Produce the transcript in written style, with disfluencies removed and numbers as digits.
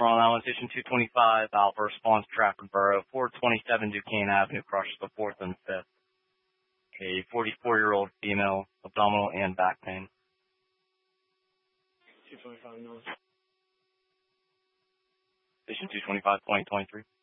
Long Island Station 225, Alpha response Trafford Borough, 427 Duquesne Avenue, crushes the 4th and 5th. A 44-year-old female, abdominal and back pain. 225 North. Station 225.23.